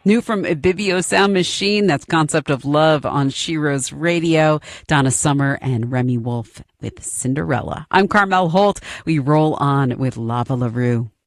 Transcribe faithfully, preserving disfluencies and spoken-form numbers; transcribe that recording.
New from Ibibio Sound Machine, that's Concept of Love on Shiro's Radio. Donna Summer and Remy Wolf with Cinderella. I'm Carmel Holt. We roll on with Lava LaRue.